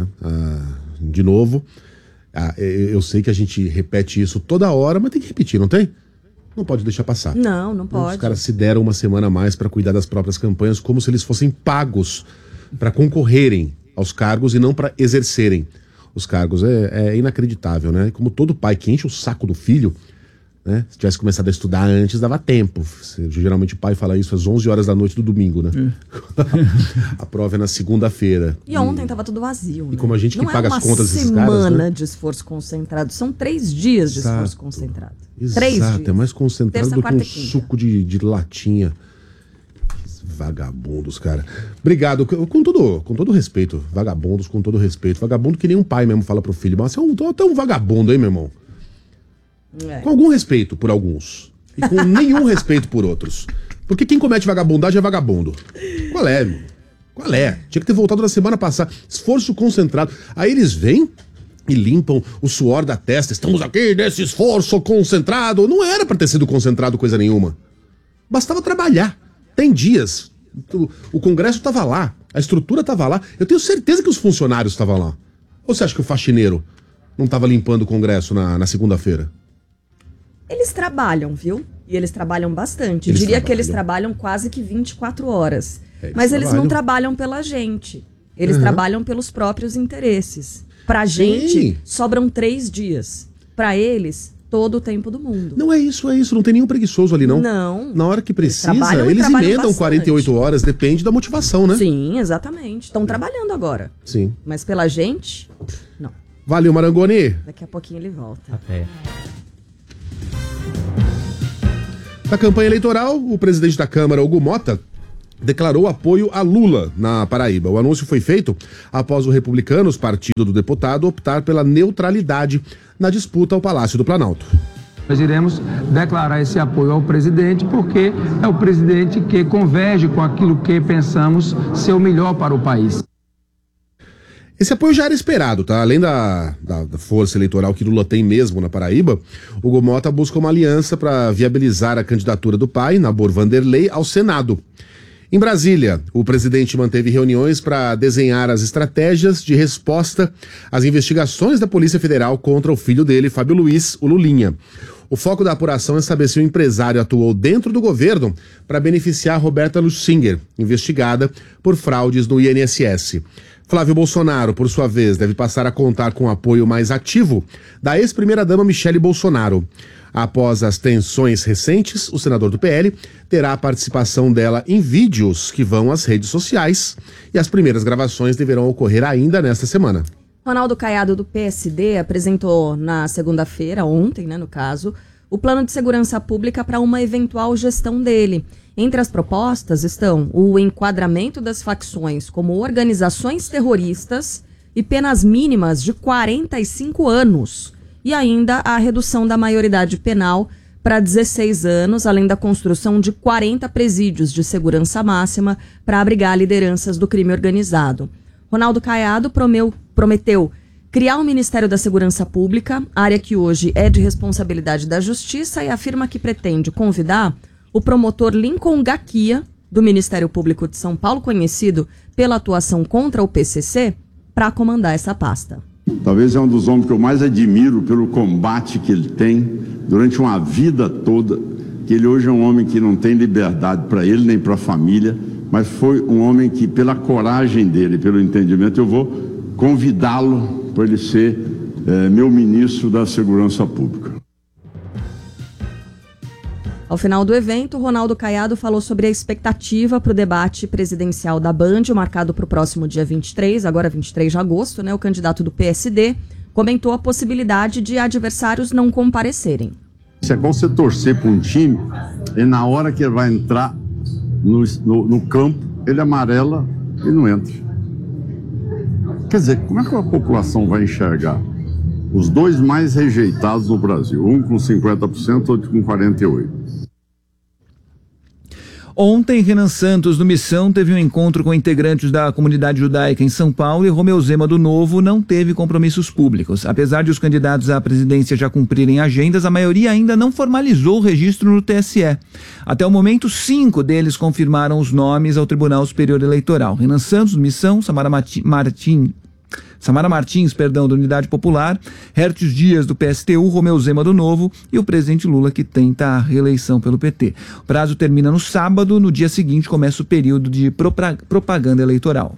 De novo, eu sei que a gente repete isso toda hora, mas tem que repetir, não tem? Não pode deixar passar. Não pode. Os caras se deram uma semana a mais para cuidar das próprias campanhas, como se eles fossem pagos para concorrerem aos cargos e não para exercerem os cargos. É inacreditável, né? Como todo pai que enche o saco do filho, né? Se tivesse começado a estudar antes, dava tempo. Geralmente o pai fala isso às 11 horas da noite do domingo, né? A prova é na segunda-feira. E ontem estava tudo vazio. E como a gente que paga as contas desses caras, né? Não é uma semana de esforço concentrado, são 3 dias de esforço concentrado. 3 dias. É mais concentrado do que um suco de latinha. Vagabundos, cara. Obrigado, com todo respeito. Vagabundos, com todo respeito. Vagabundo que nem um pai mesmo fala pro filho. Mas você é um vagabundo, hein, meu irmão? Com algum respeito por alguns. E com nenhum respeito por outros. Porque quem comete vagabundagem é vagabundo. Qual é, meu? Qual é? Tinha que ter voltado na semana passada. Esforço concentrado. Aí eles vêm e limpam o suor da testa. Estamos aqui nesse esforço concentrado. Não era pra ter sido concentrado coisa nenhuma. Bastava trabalhar. Tem dias, o Congresso estava lá, a estrutura estava lá. Eu tenho certeza que os funcionários estavam lá. Ou você acha que o faxineiro não estava limpando o Congresso na segunda-feira? Eles trabalham, viu? E eles trabalham bastante. Eu diria que eles trabalham quase que 24 horas. Mas eles não trabalham pela gente. Eles trabalham pelos próprios interesses. Pra gente, sobram 3 dias. Pra eles, todo o tempo do mundo. Não é isso. Não tem nenhum preguiçoso ali, não. Não. Na hora que precisa, eles emendam bastante. 48 horas, depende da motivação, né? Sim, exatamente. Estão trabalhando agora. Sim. Mas pela gente, não. Valeu, Marangoni. Daqui a pouquinho ele volta. Até. Na campanha eleitoral, o presidente da Câmara, Hugo Mota, declarou apoio a Lula na Paraíba. O anúncio foi feito após o Republicanos, partido do deputado, optar pela neutralidade na disputa ao Palácio do Planalto. Nós iremos declarar esse apoio ao presidente porque é o presidente que converge com aquilo que pensamos ser o melhor para o país. Esse apoio já era esperado, tá? Além da força eleitoral que Lula tem mesmo na Paraíba, Hugo Mota busca uma aliança para viabilizar a candidatura do pai, Nabor Vanderlei, ao Senado. Em Brasília, o presidente manteve reuniões para desenhar as estratégias de resposta às investigações da Polícia Federal contra o filho dele, Fábio Luiz, o Lulinha. O foco da apuração é saber se o empresário atuou dentro do governo para beneficiar Roberta Luxinger, investigada por fraudes no INSS. Flávio Bolsonaro, por sua vez, deve passar a contar com o apoio mais ativo da ex-primeira-dama Michele Bolsonaro. Após as tensões recentes, o senador do PL terá a participação dela em vídeos que vão às redes sociais e as primeiras gravações deverão ocorrer ainda nesta semana. Ronaldo Caiado, do PSD, apresentou na segunda-feira, ontem, no caso, o plano de segurança pública para uma eventual gestão dele. Entre as propostas estão o enquadramento das facções como organizações terroristas e penas mínimas de 45 anos. E ainda a redução da maioridade penal para 16 anos, além da construção de 40 presídios de segurança máxima para abrigar lideranças do crime organizado. Ronaldo Caiado prometeu criar um Ministério da Segurança Pública, área que hoje é de responsabilidade da Justiça, e afirma que pretende convidar o promotor Lincoln Gaquia, do Ministério Público de São Paulo, conhecido pela atuação contra o PCC, para comandar essa pasta. Talvez é um dos homens que eu mais admiro pelo combate que ele tem durante uma vida toda, que ele hoje é um homem que não tem liberdade para ele nem para a família, mas foi um homem que, pela coragem dele, pelo entendimento, eu vou convidá-lo para ele ser meu ministro da Segurança Pública. Ao final do evento, Ronaldo Caiado falou sobre a expectativa para o debate presidencial da Band, marcado para o próximo dia 23, agora 23 de agosto, O candidato do PSD comentou a possibilidade de adversários não comparecerem. Isso é como você torcer para um time e na hora que ele vai entrar no campo, ele amarela e não entra. Quer dizer, como é que a população vai enxergar os dois mais rejeitados no Brasil? Um com 50%, outro com 48%. Ontem, Renan Santos, do Missão, teve um encontro com integrantes da comunidade judaica em São Paulo e Romeu Zema, do Novo, não teve compromissos públicos. Apesar de os candidatos à presidência já cumprirem agendas, a maioria ainda não formalizou o registro no TSE. Até o momento, 5 deles confirmaram os nomes ao Tribunal Superior Eleitoral. Renan Santos, do Missão, Samara Martins, da Unidade Popular, Hértios Dias, do PSTU, Romeu Zema, do Novo, e o presidente Lula, que tenta a reeleição pelo PT. O prazo termina no sábado, no dia seguinte começa o período de propaganda eleitoral.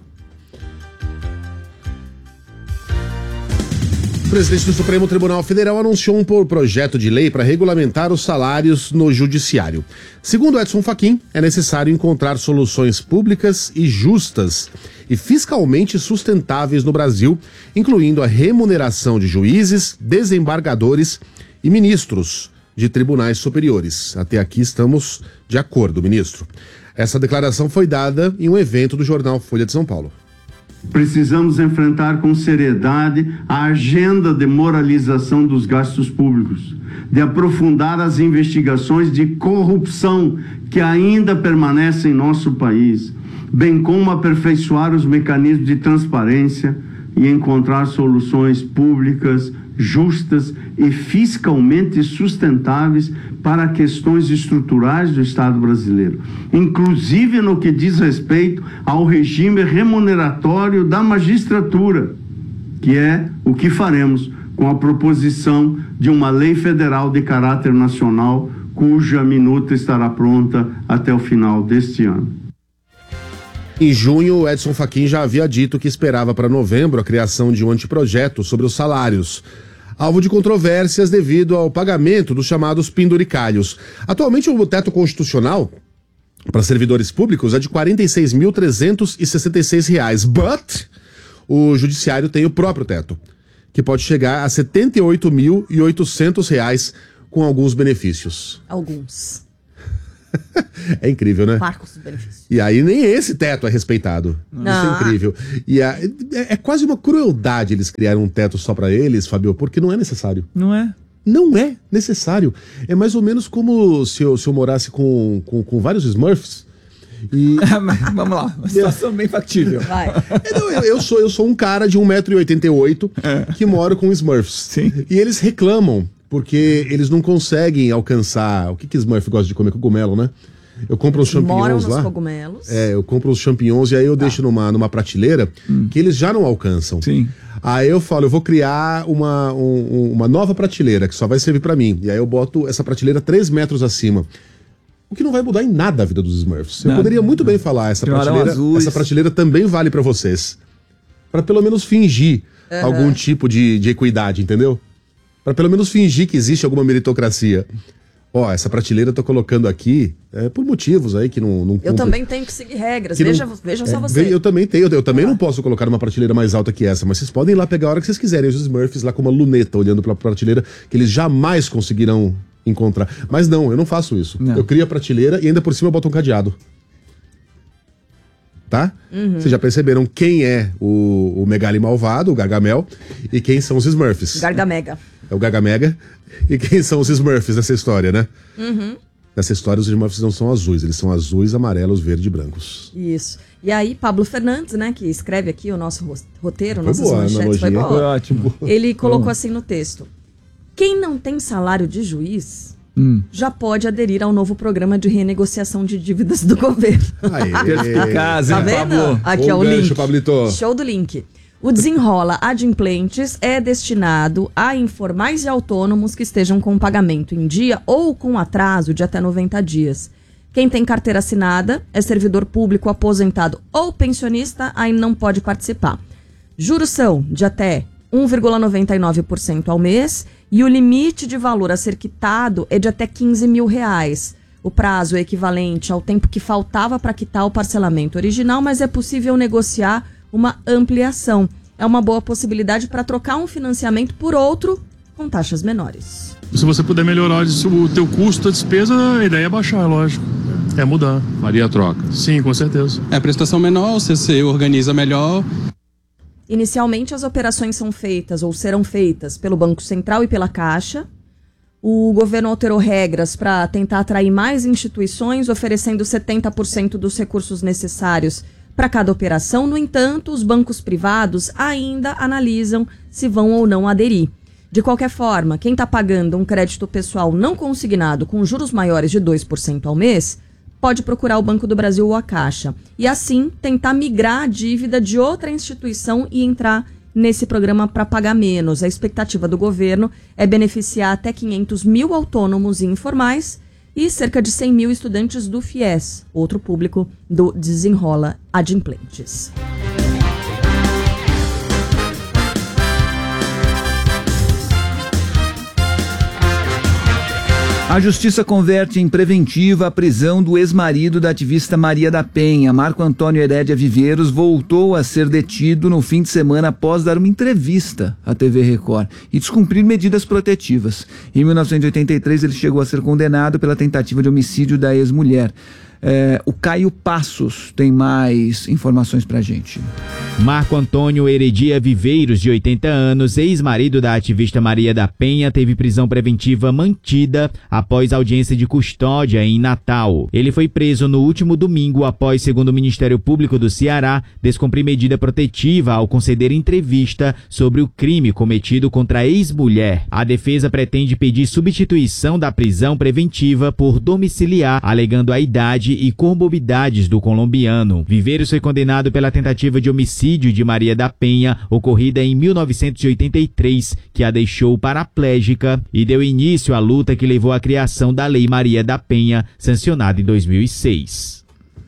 O presidente do Supremo Tribunal Federal anunciou um projeto de lei para regulamentar os salários no judiciário. Segundo Edson Fachin, é necessário encontrar soluções públicas e justas e fiscalmente sustentáveis no Brasil, incluindo a remuneração de juízes, desembargadores e ministros de tribunais superiores. Até aqui estamos de acordo, ministro. Essa declaração foi dada em um evento do jornal Folha de São Paulo. Precisamos enfrentar com seriedade a agenda de moralização dos gastos públicos, de aprofundar as investigações de corrupção que ainda permanecem em nosso país, bem como aperfeiçoar os mecanismos de transparência e encontrar soluções públicas, justas e fiscalmente sustentáveis para questões estruturais do Estado brasileiro, inclusive no que diz respeito ao regime remuneratório da magistratura, que é o que faremos com a proposição de uma lei federal de caráter nacional, cuja minuta estará pronta até o final deste ano. Em junho, Edson Fachin já havia dito que esperava para novembro a criação de um anteprojeto sobre os salários, alvo de controvérsias devido ao pagamento dos chamados penduricalhos. Atualmente, o teto constitucional para servidores públicos é de R$ 46.366, but o judiciário tem o próprio teto, que pode chegar a R$ 78.800 com alguns benefícios. Alguns. É incrível, né? Parcos benefícios. E aí nem esse teto é respeitado. Isso é incrível. E é quase uma crueldade eles criarem um teto só pra eles, Fabio, porque não é necessário. Não é? Não é necessário. É mais ou menos como se eu morasse com vários Smurfs. E... Vamos lá, uma situação bem factível. Vai. Eu sou um cara de 1,88 m que mora com Smurfs. Sim. E eles reclamam, porque eles não conseguem alcançar... O que Smurf gosta de comer? Cogumelo, né? Eu compro os champignons moram lá. nos cogumelos. Eu compro os champignons e aí eu deixo numa prateleira que eles já não alcançam. Sim. Aí eu falo, eu vou criar uma nova prateleira que só vai servir pra mim. E aí eu boto essa prateleira 3 metros acima. O que não vai mudar em nada a vida dos Smurfs. Eu poderia muito bem falar, essa prateleira também vale pra vocês. Pra pelo menos fingir algum tipo de equidade, entendeu? Pra pelo menos fingir que existe alguma meritocracia. Ó, essa prateleira eu tô colocando aqui por motivos aí que não Eu também tenho que seguir regras. Veja só você. Eu também tenho. Eu também não posso colocar uma prateleira mais alta que essa, mas vocês podem ir lá pegar a hora que vocês quiserem. Os Smurfs lá com uma luneta olhando pela prateleira que eles jamais conseguirão encontrar. Mas não, eu não faço isso. Não. Eu crio a prateleira e ainda por cima eu boto um cadeado. Tá? Vocês já perceberam quem é o Megali malvado, o Gargamel, e quem são os Smurfs. Gargamega. É o Gargamega. E quem são os Smurfs nessa história, né? Nessa história os Smurfs não são azuis, eles são azuis, amarelos, verde e brancos. Isso. E aí, Pablo Fernandes, né, que escreve aqui o nosso roteiro, nossas boa, manchetes, foi boa. Foi ótimo. Ele colocou assim no texto: quem não tem salário de juiz já pode aderir ao novo programa de renegociação de dívidas do governo. Perspicaz, Tá hein, vendo? Pablo? Aqui é o link. Pablito. Show do link. O Desenrola Adimplentes é destinado a informais e autônomos que estejam com pagamento em dia ou com atraso de até 90 dias. Quem tem carteira assinada, é servidor público, aposentado ou pensionista, aí não pode participar. Juros são de até 1,99% ao mês e o limite de valor a ser quitado é de até R$15 mil. O prazo é equivalente ao tempo que faltava para quitar o parcelamento original, mas é possível negociar uma ampliação. É uma boa possibilidade para trocar um financiamento por outro com taxas menores. Se você puder melhorar o teu custo, a despesa, a ideia é baixar, lógico. É mudar. Faria a troca? Sim, com certeza. É prestação menor, você organiza melhor. Inicialmente, as operações são feitas ou serão feitas pelo Banco Central e pela Caixa. O governo alterou regras para tentar atrair mais instituições, oferecendo 70% dos recursos necessários para cada operação. No entanto, os bancos privados ainda analisam se vão ou não aderir. De qualquer forma, quem está pagando um crédito pessoal não consignado com juros maiores de 2% ao mês pode procurar o Banco do Brasil ou a Caixa e, assim, tentar migrar a dívida de outra instituição e entrar nesse programa para pagar menos. A expectativa do governo é beneficiar até 500 mil autônomos e informais e cerca de 100 mil estudantes do FIES, outro público do Desenrola Adimplentes. A justiça converte em preventiva a prisão do ex-marido da ativista Maria da Penha. Marco Antônio Herédia Viveiros voltou a ser detido no fim de semana após dar uma entrevista à TV Record e descumprir medidas protetivas. Em 1983, ele chegou a ser condenado pela tentativa de homicídio da ex-mulher. O Caio Passos tem mais informações pra gente. Marco Antônio Heredia Viveiros, de 80 anos, ex-marido da ativista Maria da Penha, teve prisão preventiva mantida após audiência de custódia em Natal. Ele foi preso no último domingo após, segundo o Ministério Público do Ceará, descumprir medida protetiva ao conceder entrevista sobre o crime cometido contra a ex-mulher. A defesa pretende pedir substituição da prisão preventiva por domiciliar, alegando a idade e comorbidades do colombiano. Viveiros foi condenado pela tentativa de homicídio de Maria da Penha, ocorrida em 1983, que a deixou paraplégica e deu início à luta que levou à criação da Lei Maria da Penha, sancionada em 2006.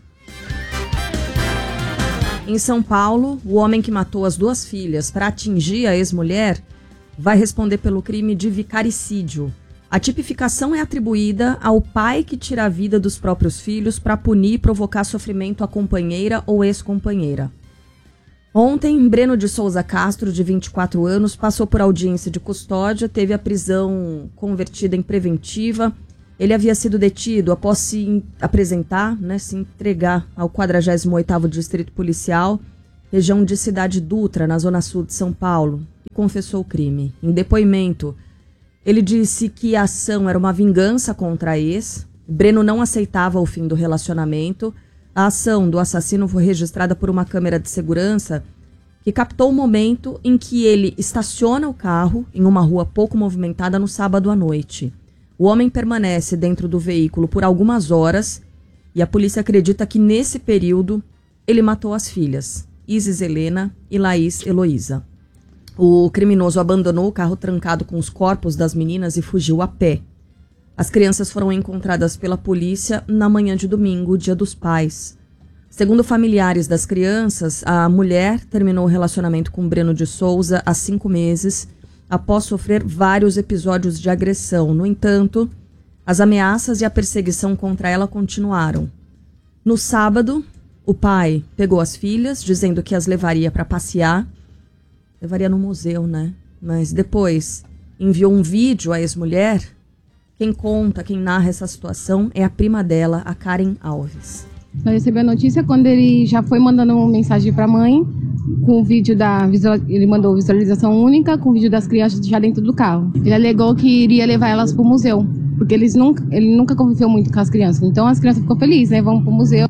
Em São Paulo, o homem que matou as 2 filhas para atingir a ex-mulher vai responder pelo crime de vicaricídio. A tipificação é atribuída ao pai que tira a vida dos próprios filhos para punir e provocar sofrimento à companheira ou ex-companheira. Ontem, Breno de Souza Castro, de 24 anos, passou por audiência de custódia, teve a prisão convertida em preventiva. Ele havia sido detido após se apresentar, se entregar ao 48º Distrito Policial, região de Cidade Dutra, na zona sul de São Paulo, e confessou o crime. Em depoimento, ele disse que a ação era uma vingança contra a ex. Breno não aceitava o fim do relacionamento. A ação do assassino foi registrada por uma câmera de segurança que captou o momento em que ele estaciona o carro em uma rua pouco movimentada no sábado à noite. O homem permanece dentro do veículo por algumas horas e a polícia acredita que nesse período ele matou as filhas, Isis Helena e Laís Heloísa. O criminoso abandonou o carro trancado com os corpos das meninas e fugiu a pé. As crianças foram encontradas pela polícia na manhã de domingo, Dia dos Pais. Segundo familiares das crianças, a mulher terminou o relacionamento com Breno de Souza há 5 meses, após sofrer vários episódios de agressão. No entanto, as ameaças e a perseguição contra ela continuaram. No sábado, o pai pegou as filhas, dizendo que as levaria para passear. Levaria no museu, Mas depois enviou um vídeo à ex-mulher. Quem narra essa situação é a prima dela, a Karen Alves. Nós recebemos a notícia quando ele já foi mandando uma mensagem para a mãe, com o vídeo ele mandou visualização única, com o vídeo das crianças já dentro do carro. Ele alegou que iria levar elas para o museu, porque ele nunca conviveu muito com as crianças. Então as crianças ficam felizes, Vamos para o museu.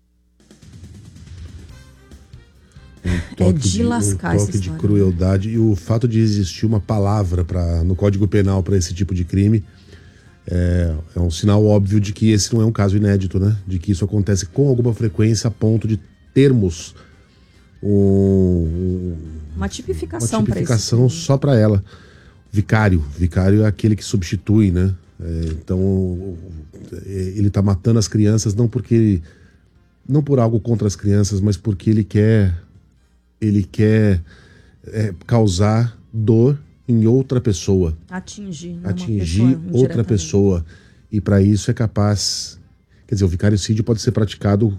É de lascar essa toque história. De crueldade e o fato de existir uma palavra no Código Penal para esse tipo de crime é um sinal óbvio de que esse não é um caso inédito, De que isso acontece com alguma frequência a ponto de termos uma tipificação para isso. Tipificação só para ela. Vicário é aquele que substitui, Então ele tá matando as crianças não por algo contra as crianças, mas porque ele quer causar dor em outra pessoa. Atingir outra pessoa. E para isso é capaz... Quer dizer, o vicáricídio pode ser praticado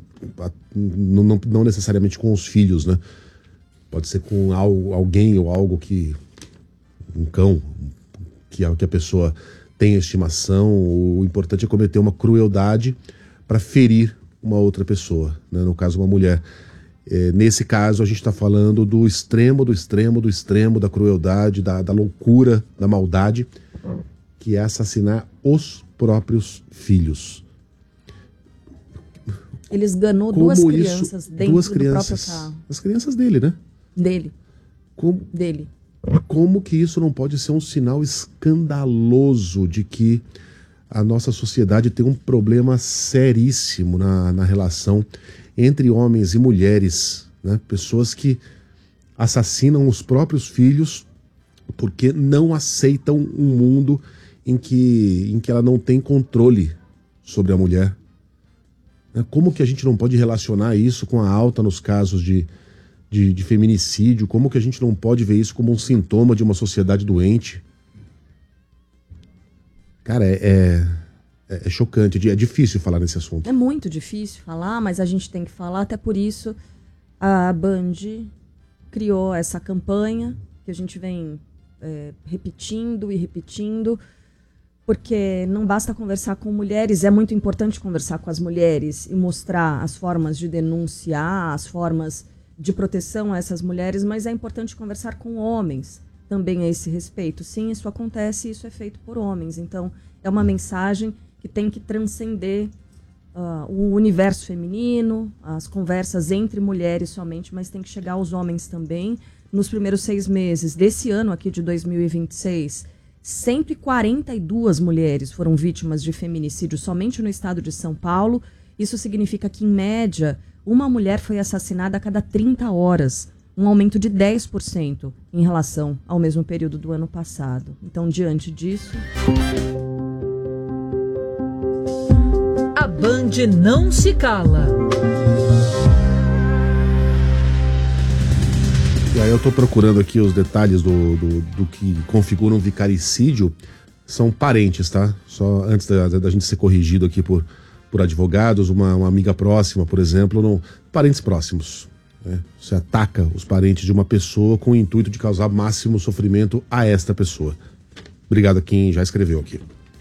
não necessariamente com os filhos, Pode ser com alguém ou algo que... Um cão, que a pessoa tem estimação. O importante é cometer uma crueldade para ferir uma outra pessoa, no caso uma mulher. Nesse caso a gente está falando do extremo da crueldade, da loucura, da maldade, que é assassinar os próprios filhos. Ele esganou duas crianças dentro do próprio carro. As crianças dele, Dele. Dele. Como que isso não pode ser um sinal escandaloso de que a nossa sociedade tem um problema seríssimo na relação entre homens e mulheres, Pessoas que assassinam os próprios filhos porque não aceitam um mundo em que ela não tem controle sobre a mulher. Como que a gente não pode relacionar isso com a alta nos casos de feminicídio? Como que a gente não pode ver isso como um sintoma de uma sociedade doente? Cara, é chocante, é difícil falar nesse assunto. É muito difícil falar, mas a gente tem que falar, até por isso a Band criou essa campanha que a gente vem repetindo, porque não basta conversar com mulheres, é muito importante conversar com as mulheres e mostrar as formas de denunciar, as formas de proteção a essas mulheres, mas é importante conversar com homens também a esse respeito. Sim, isso acontece e isso é feito por homens, então é uma mensagem que tem que transcender o universo feminino, as conversas entre mulheres somente, mas tem que chegar aos homens também. Nos primeiros 6 meses desse ano aqui de 2026, 142 mulheres foram vítimas de feminicídio somente no estado de São Paulo. Isso significa que, em média, uma mulher foi assassinada a cada 30 horas, um aumento de 10% em relação ao mesmo período do ano passado. Então, diante disso... A Band não se cala. E aí eu tô procurando aqui os detalhes do que configura um vicaricídio. São parentes, tá? Só antes da gente ser corrigido aqui por advogados, uma amiga próxima, por exemplo, parentes próximos. né? Você ataca os parentes de uma pessoa com o intuito de causar máximo sofrimento a esta pessoa. Obrigado a quem já escreveu aqui.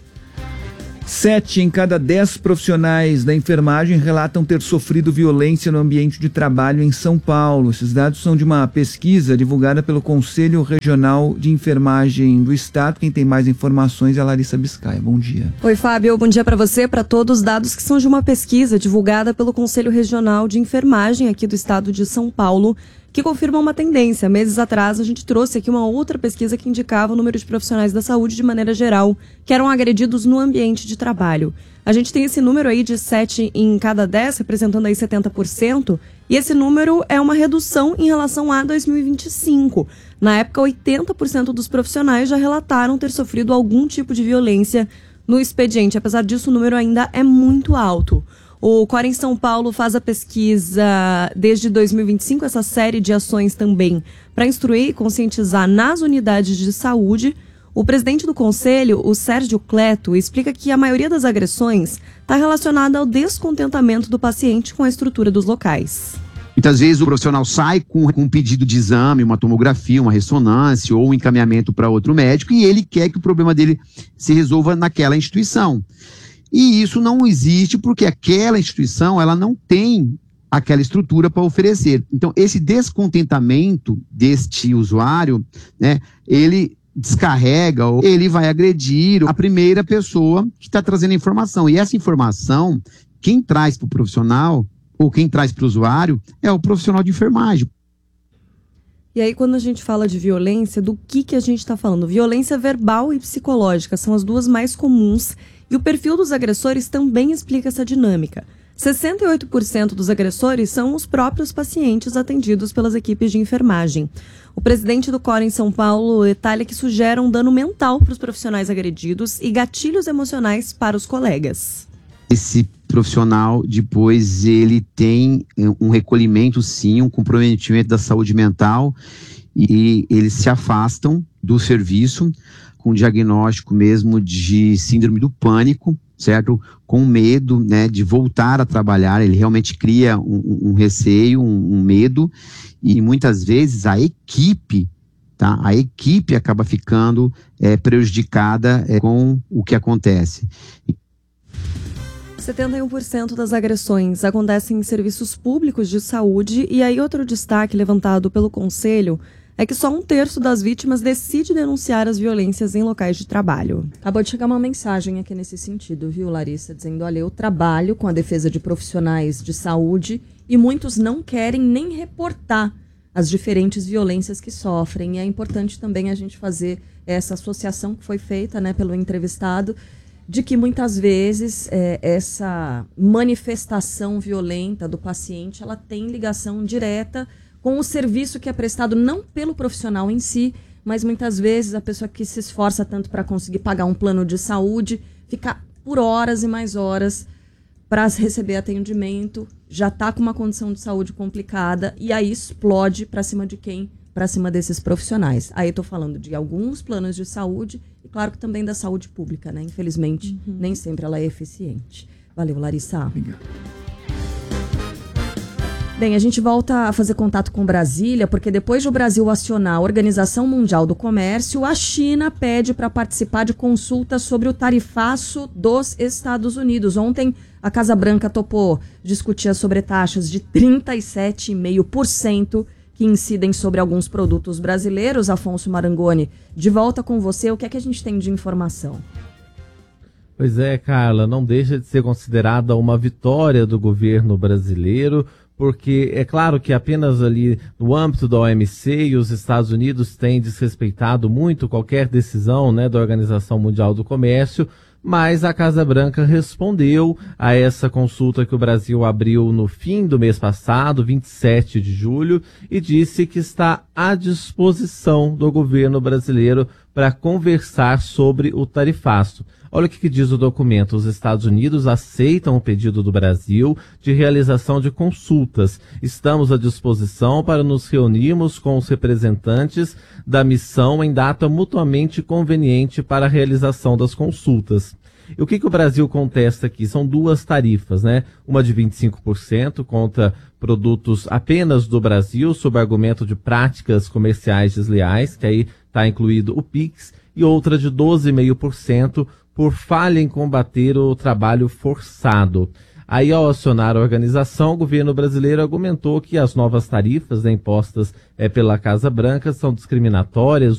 7 em cada 10 profissionais da enfermagem relatam ter sofrido violência no ambiente de trabalho em São Paulo. Esses dados são de uma pesquisa divulgada pelo Conselho Regional de Enfermagem do Estado. Quem tem mais informações é a Larissa Biscaia. Bom dia. Oi, Fábio. Bom dia para você, para todos. Dados que são de uma pesquisa divulgada pelo Conselho Regional de Enfermagem aqui do Estado de São Paulo, que confirma uma tendência. Meses atrás, a gente trouxe aqui uma outra pesquisa que indicava o número de profissionais da saúde de maneira geral que eram agredidos no ambiente de trabalho. A gente tem esse número aí de 7 em cada 10, representando aí 70%, e esse número é uma redução em relação a 2025. Na época, 80% dos profissionais já relataram ter sofrido algum tipo de violência no expediente. Apesar disso, o número ainda é muito alto. O Corem São Paulo faz a pesquisa desde 2025, essa série de ações também, para instruir e conscientizar nas unidades de saúde. O presidente do conselho, o Sérgio Cleto, explica que a maioria das agressões está relacionada ao descontentamento do paciente com a estrutura dos locais. Muitas vezes o profissional sai com um pedido de exame, uma tomografia, uma ressonância ou um encaminhamento para outro médico e ele quer que o problema dele se resolva naquela instituição. E isso não existe porque aquela instituição ela não tem aquela estrutura para oferecer. Então, esse descontentamento deste usuário, né, ele descarrega ou ele vai agredir a primeira pessoa que está trazendo a informação. E essa informação, quem traz para o profissional ou quem traz para o usuário é o profissional de enfermagem. E aí, quando a gente fala de violência, do que a gente está falando? Violência verbal e psicológica são as duas mais comuns. E o perfil dos agressores também explica essa dinâmica. 68% dos agressores são os próprios pacientes atendidos pelas equipes de enfermagem. O presidente do Corem São Paulo detalha que sugere um dano mental para os profissionais agredidos e gatilhos emocionais para os colegas. Esse profissional, depois, ele tem um recolhimento, sim, um comprometimento da saúde mental e eles se afastam do serviço com diagnóstico mesmo de síndrome do pânico, certo? Com medo, né, de voltar a trabalhar, ele realmente cria um receio, um medo, e muitas vezes a equipe, tá? A equipe acaba ficando prejudicada com o que acontece. 71% das agressões acontecem em serviços públicos de saúde, e aí outro destaque levantado pelo Conselho é que só 1/3 das vítimas decide denunciar as violências em locais de trabalho. Acabou de chegar uma mensagem aqui nesse sentido, viu, Larissa? Dizendo, olha, eu trabalho com a defesa de profissionais de saúde e muitos não querem nem reportar as diferentes violências que sofrem. E é importante também a gente fazer essa associação que foi feita, né, pelo entrevistado, de que muitas vezes essa manifestação violenta do paciente, ela tem ligação direta com o serviço que é prestado não pelo profissional em si, mas muitas vezes a pessoa que se esforça tanto para conseguir pagar um plano de saúde, fica por horas e mais horas para receber atendimento, já está com uma condição de saúde complicada e aí explode para cima de quem? Para cima desses profissionais. Aí eu estou falando de alguns planos de saúde e claro que também da saúde pública, né? Infelizmente, nem sempre ela é eficiente. Valeu, Larissa. Obrigado. Bem, a gente volta a fazer contato com Brasília, porque depois de o Brasil acionar a Organização Mundial do Comércio, a China pede para participar de consultas sobre o tarifaço dos Estados Unidos. Ontem, a Casa Branca topou discutir as sobretaxas de 37,5% que incidem sobre alguns produtos brasileiros. Afonso Marangoni, de volta com você, o que é que a gente tem de informação? Pois é, Carla, não deixa de ser considerada uma vitória do governo brasileiro, porque é claro que apenas ali no âmbito da OMC e os Estados Unidos têm desrespeitado muito qualquer decisão, né, da Organização Mundial do Comércio, mas a Casa Branca respondeu a essa consulta que o Brasil abriu no fim do mês passado, 27 de julho, e disse que está à disposição do governo brasileiro para conversar sobre o tarifaço. Olha o que diz o documento. Os Estados Unidos aceitam o pedido do Brasil de realização de consultas. Estamos à disposição para nos reunirmos com os representantes da missão em data mutuamente conveniente para a realização das consultas. E o que o Brasil contesta aqui? São duas tarifas, né? Uma de 25% contra produtos apenas do Brasil, sob argumento de práticas comerciais desleais, que aí está incluído o PIX, e outra de 12,5% por falha em combater o trabalho forçado. Aí, ao acionar a organização, o governo brasileiro argumentou que as novas tarifas, né, impostas pela Casa Branca são discriminatórias,